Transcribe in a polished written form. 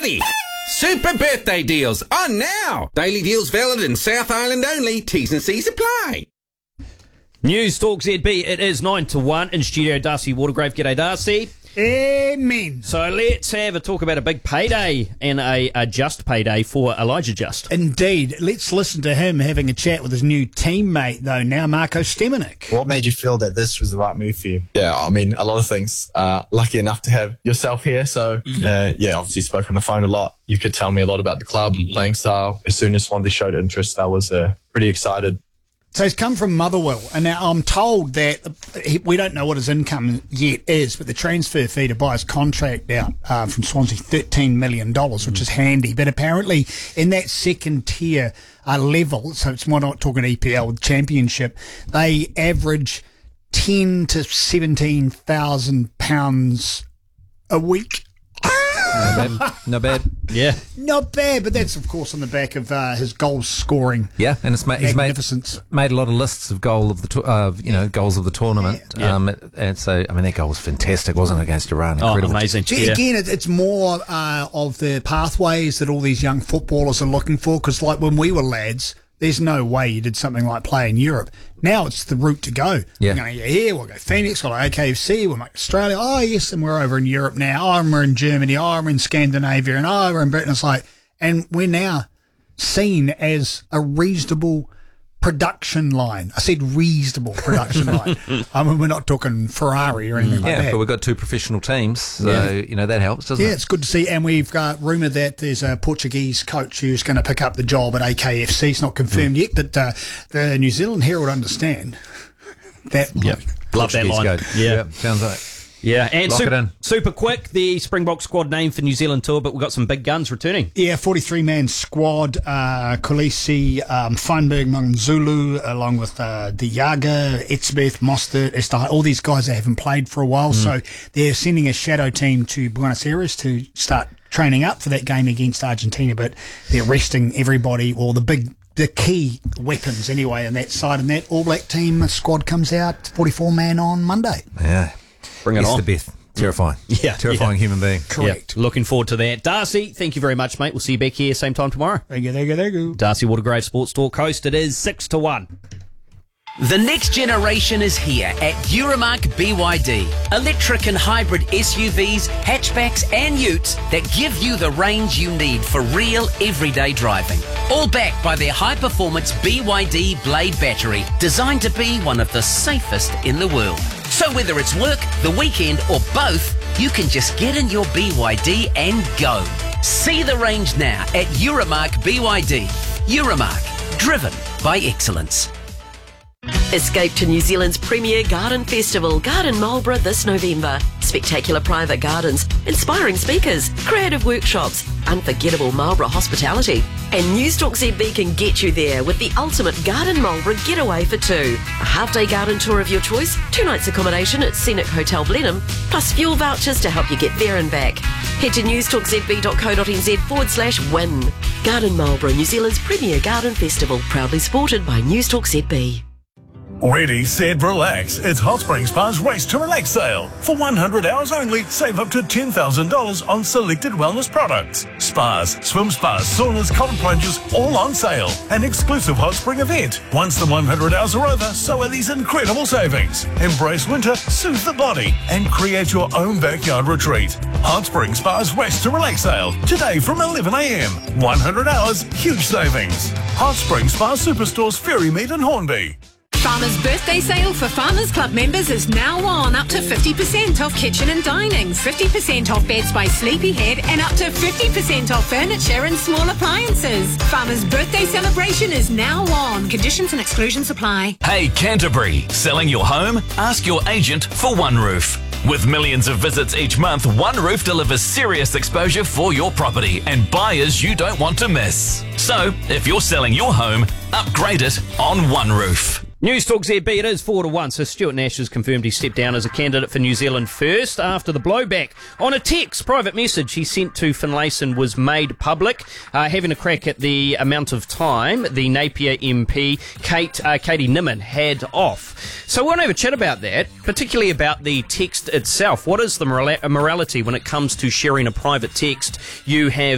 money. Super birthday deals on now. Daily deals valid in South Island only. T's and C's apply. News Talk ZB, it is 9 to 1 in studio. Darcy Watergrave. G'day, Darcy. Amen. So let's have a talk about a big payday and a just payday for Elijah Just. Indeed. Let's listen to him having a chat with his new teammate, though, now Marko Stemenik. What made you feel that this was the right move for you? Yeah, I mean, a lot of things. Lucky enough to have yourself here. So, obviously spoke on the phone a lot. You could tell me a lot about the club and playing style. As soon as Swansea showed interest, I was pretty excited. So he's come from Motherwell, and now I'm told that we don't know what his income yet is, but the transfer fee to buy his contract out from Swansea, $13 million, which is handy. But apparently in that second tier level, so it's more not talking EPL, Championship, they average £10,000 to £17,000 a week. Not bad. Yeah. Not bad, but that's, of course, on the back of his goal scoring. Yeah, and he's magnificence. made a lot of lists of goals of the tournament. Yeah. And so, I mean, that goal was fantastic, wasn't it, against Iran? Incredible. Oh, amazing. See, again, it's more of the pathways that all these young footballers are looking for, because like when we were lads, there's no way you did something like play in Europe. Now it's the route to go. Yeah. We're going to go here, we'll go Phoenix, we'll go AKFC, we'll make Australia. Oh, yes, and we're over in Europe now. Oh, and we're in Germany. Oh, we're in Scandinavia. And oh, we're in Britain. It's like, and we're now seen as a reasonable production line. I said reasonable production line. I mean, we're not talking Ferrari or anything like that. Yeah, but we've got two professional teams, so, that helps, doesn't it? Yeah, it's good to see. And we've got rumoured that there's a Portuguese coach who's going to pick up the job at AKFC. It's not confirmed yet, but the New Zealand Herald understand that. Yep. Love that line. Good. Yeah. Sounds like. Yeah, and Lock it in. super quick, the Springbok squad name for New Zealand tour, but we've got some big guns returning. Yeah, 43-man squad, Kolisi, Feinberg, Mangzulu, along with Diaga, Etzebeth, Mostert, Estahai, all these guys that haven't played for a while. So they're sending a shadow team to Buenos Aires to start training up for that game against Argentina, but they're resting everybody, or the key weapons anyway on that side. And that All Black team squad comes out, 44-man on Monday. Yeah. Bring it on. Beth. Terrifying. Yeah. Terrifying human being. Correct. Yeah, looking forward to that. Darcy, thank you very much, mate. We'll see you back here same time tomorrow. Thank you. Darcy Watergrave, Sports Talk host. It is 6 to 1. The next generation is here at Euromark BYD. Electric and hybrid SUVs, hatchbacks and utes that give you the range you need for real everyday driving. All backed by their high-performance BYD Blade battery, designed to be one of the safest in the world. So whether it's work, the weekend or both, you can just get in your BYD and go. See the range now at Euromark BYD. Euromark, driven by excellence. Escape to New Zealand's premier garden festival, Garden Marlborough, this November. Spectacular private gardens, inspiring speakers, creative workshops, unforgettable Marlborough hospitality. And Newstalk ZB can get you there with the ultimate Garden Marlborough getaway for two. A half-day garden tour of your choice, 2 nights accommodation at Scenic Hotel Blenheim, plus fuel vouchers to help you get there and back. Head to newstalkzb.co.nz/win. Garden Marlborough, New Zealand's premier garden festival, proudly supported by Newstalk ZB. Ready, set, relax. It's Hot Spring Spa's Race to Relax sale. For 100 hours only, save up to $10,000 on selected wellness products. Spas, swim spas, saunas, cold plunges, all on sale. An exclusive Hot Spring event. Once the 100 hours are over, so are these incredible savings. Embrace winter, soothe the body, and create your own backyard retreat. Hot Spring Spa's Race to Relax sale. Today from 11 a.m. 100 hours, huge savings. Hot Spring Spa Superstores, Ferrymead and Hornby. Farmers' birthday sale for Farmers Club members is now on. Up to 50% off kitchen and dining, 50% off beds by Sleepyhead, and up to 50% off furniture and small appliances. Farmers' birthday celebration is now on. Conditions and exclusions apply. Hey Canterbury, selling your home? Ask your agent for One Roof. With millions of visits each month, One Roof delivers serious exposure for your property and buyers you don't want to miss. So, if you're selling your home, upgrade it on One Roof. News Talk ZB, it is 4 to 1. So Stuart Nash has confirmed he stepped down as a candidate for New Zealand First after the blowback on a private message he sent to Finlayson was made public. Having a crack at the amount of time the Napier MP Katie Nimmin had off. So we want to have a chat about that, particularly about the text itself. What is the morality when it comes to sharing a private text? You have